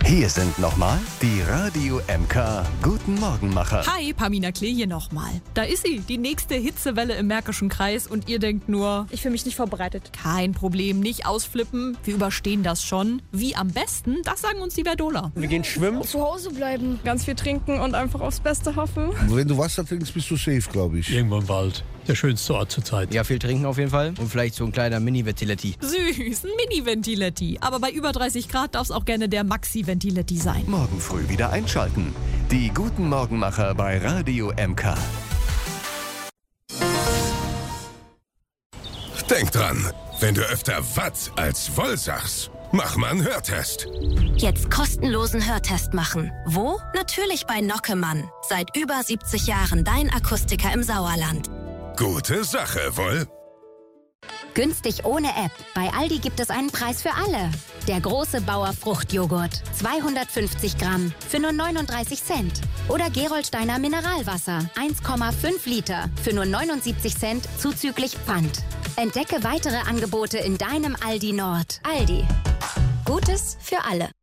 Hier sind nochmal die Radio MK Guten Morgenmacher. Hi, Pamina Klee hier nochmal. Da ist sie, die nächste Hitzewelle im Märkischen Kreis und ihr denkt nur, ich fühle mich nicht vorbereitet. Kein Problem, nicht ausflippen, wir überstehen das schon. Wie am besten, das sagen uns die Verdoler. Wir gehen schwimmen. Zu Hause bleiben, ganz viel trinken und einfach aufs Beste hoffen. Wenn du Wasser trinkst, bist du safe, glaube ich. Irgendwann bald. Der schönste Ort zur Zeit. Ja, viel trinken auf jeden Fall und vielleicht so ein kleiner Mini-Ventiletti. Süß, ein Mini-Ventiletti. Aber bei über 30 Grad darf es auch gerne der Maxi-Ventiletti sein. Morgen früh wieder einschalten. Die Guten Morgenmacher bei Radio MK. Denk dran, wenn du öfter Watt als Woll sagst, mach mal einen Hörtest. Jetzt kostenlosen Hörtest machen. Wo? Natürlich bei Nockemann. Seit über 70 Jahren dein Akustiker im Sauerland. Gute Sache, wohl? Günstig ohne App. Bei Aldi gibt es einen Preis für alle. Der große Bauer Fruchtjoghurt. 250 Gramm für nur 39 Cent. Oder Gerolsteiner Mineralwasser. 1,5 Liter für nur 79 Cent zuzüglich Pfand. Entdecke weitere Angebote in deinem Aldi Nord. Aldi. Gutes für alle.